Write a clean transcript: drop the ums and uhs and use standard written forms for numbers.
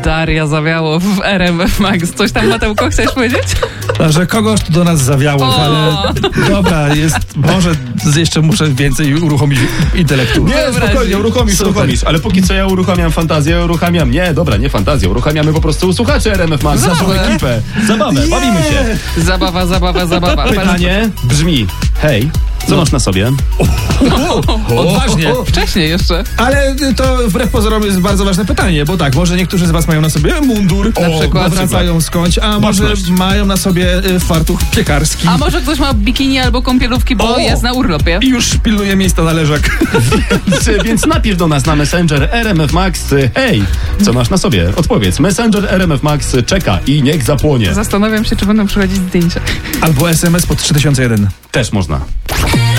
Daria zawiało w RMF Max. Coś tam, Matełko, chciałeś powiedzieć? Że kogoś tu do nas zawiało, ale dobra, może jeszcze muszę więcej uruchomić intelektu. Nie, spokojnie, uruchomisz. Ale póki co ja uruchamiam fantazję, nie fantazję, uruchamiamy po prostu słuchaczy RMF Max, naszą ekipę. Zabawę, bawimy się. Zabawa. Pytanie brzmi, hej, co masz na sobie? Odważnie. Wcześniej jeszcze. Ale to wbrew pozorom jest bardzo ważne pytanie, bo tak, może niektórzy z was mają na sobie mundur, na przykład. wracają skądś, a może mają na sobie fartuch piekarski. A może ktoś ma bikini albo kąpielówki, bo jest na urlopie. I już pilnuje miejsca na leżak. Więc napisz do nas na Messenger RMF Max, hej, co masz na sobie? Odpowiedz, Messenger RMF Max czeka i niech zapłonie. Zastanawiam się, czy będą przychodzić zdjęcia. Albo SMS pod 3001. Też można.